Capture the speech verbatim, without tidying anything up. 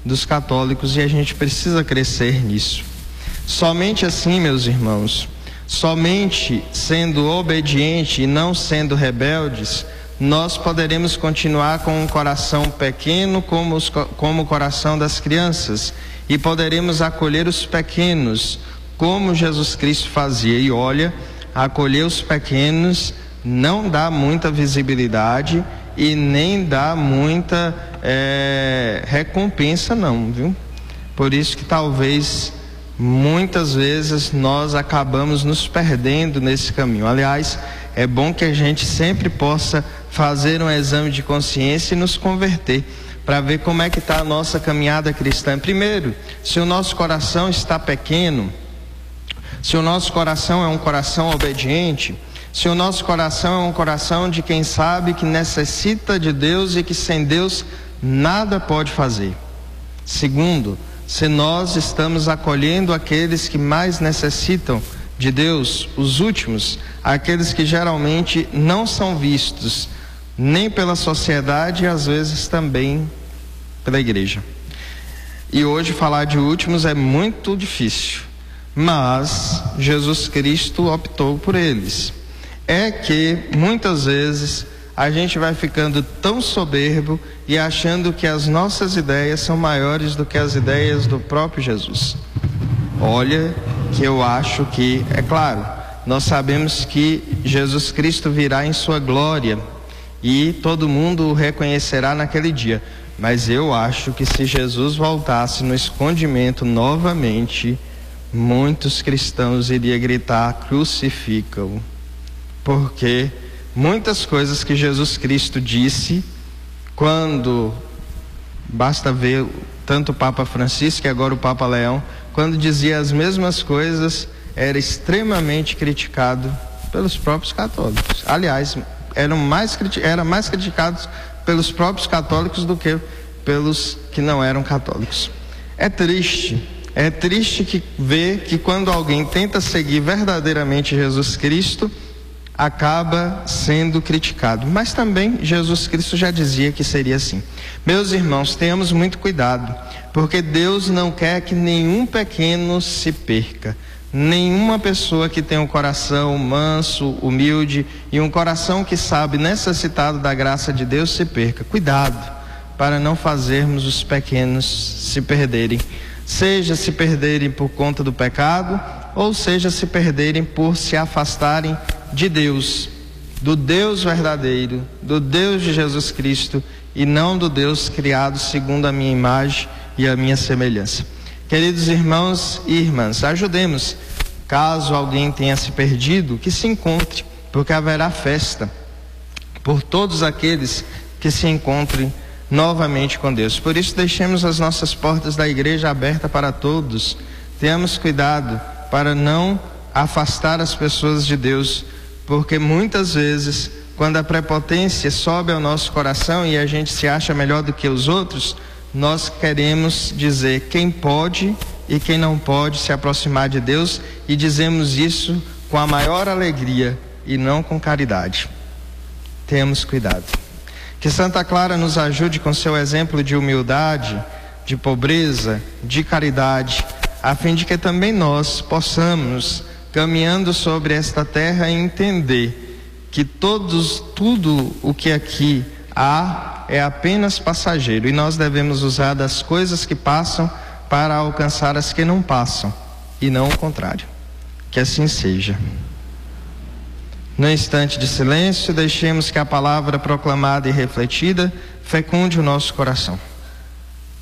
dos católicos, e a gente precisa crescer nisso. Somente assim, meus irmãos, somente sendo obediente e não sendo rebeldes, nós poderemos continuar com um coração pequeno como, os, como o coração das crianças, e poderemos acolher os pequenos como Jesus Cristo fazia. E olha, acolher os pequenos não dá muita visibilidade e nem dá muita é, recompensa não, viu? Por isso que talvez muitas vezes nós acabamos nos perdendo nesse caminho. Aliás, é bom que a gente sempre possa fazer um exame de consciência e nos converter, para ver como é que está a nossa caminhada cristã. Primeiro, se o nosso coração está pequeno, se o nosso coração é um coração obediente, se o nosso coração é um coração de quem sabe que necessita de Deus e que sem Deus nada pode fazer. Segundo, se nós estamos acolhendo aqueles que mais necessitam de Deus, os últimos, aqueles que geralmente não são vistos nem pela sociedade e às vezes também pela igreja. E hoje falar de últimos é muito difícil, mas Jesus Cristo optou por eles. É que muitas vezes a gente vai ficando tão soberbo e achando que as nossas ideias são maiores do que as ideias do próprio Jesus. Olha, que eu acho que, é claro, nós sabemos que Jesus Cristo virá em sua glória e todo mundo o reconhecerá naquele dia. Mas eu acho que se Jesus voltasse no escondimento novamente, muitos cristãos iriam gritar: crucifica-o. Porque muitas coisas que Jesus Cristo disse, quando, basta ver tanto o Papa Francisco e agora o Papa Leão, quando dizia as mesmas coisas, era extremamente criticado pelos próprios católicos. Aliás, eram mais, eram mais criticados pelos próprios católicos do que pelos que não eram católicos. É triste, é triste que ver que quando alguém tenta seguir verdadeiramente Jesus Cristo, acaba sendo criticado. Mas também Jesus Cristo já dizia que seria assim. Meus irmãos, tenhamos muito cuidado, porque Deus não quer que nenhum pequeno se perca. Nenhuma pessoa que tem um coração manso, humilde e um coração que sabe necessitado da graça de Deus se perca. Cuidado para não fazermos os pequenos se perderem, seja se perderem por conta do pecado, ou seja se perderem por se afastarem de Deus, do Deus verdadeiro, do Deus de Jesus Cristo, e não do Deus criado segundo a minha imagem e a minha semelhança. Queridos irmãos e irmãs, ajudemos, caso alguém tenha se perdido, que se encontre, porque haverá festa por todos aqueles que se encontrem novamente com Deus. Por isso, deixemos as nossas portas da igreja abertas para todos. Tenhamos cuidado para não afastar as pessoas de Deus, porque muitas vezes, quando a prepotência sobe ao nosso coração e a gente se acha melhor do que os outros, nós queremos dizer quem pode e quem não pode se aproximar de Deus, e dizemos isso com a maior alegria e não com caridade. Tenhamos cuidado. Que Santa Clara nos ajude com seu exemplo de humildade, de pobreza, de caridade, a fim de que também nós possamos, caminhando sobre esta terra, entender que todos, tudo o que aqui há é apenas passageiro, e nós devemos usar das coisas que passam para alcançar as que não passam, e não o contrário. Que assim seja. No instante de silêncio, deixemos que a palavra proclamada e refletida fecunde o nosso coração.